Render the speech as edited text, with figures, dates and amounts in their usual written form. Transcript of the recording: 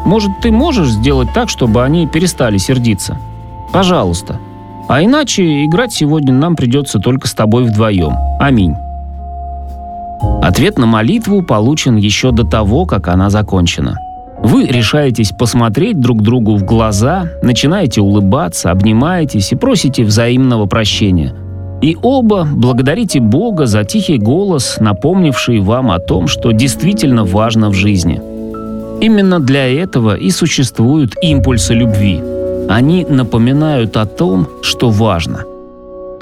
Может, ты можешь сделать так, чтобы они перестали сердиться? Пожалуйста. А иначе играть сегодня нам придется только с тобой вдвоем. Аминь». Ответ на молитву получен еще до того, как она закончена. Вы решаетесь посмотреть друг другу в глаза, начинаете улыбаться, обнимаетесь и просите взаимного прощения. И оба благодарите Бога за тихий голос, напомнивший вам о том, что действительно важно в жизни. Именно для этого и существуют импульсы любви. Они напоминают о том, что важно.